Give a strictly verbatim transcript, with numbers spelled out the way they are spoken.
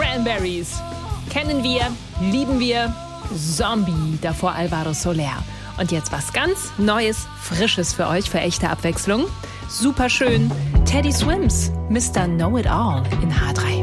Cranberries. Kennen wir, lieben wir. Zombie, davor Alvaro Soler. Und jetzt was ganz Neues, Frisches für euch, für echte Abwechslung. Super schön. Teddy Swims, Mister Know-It-All in H drei.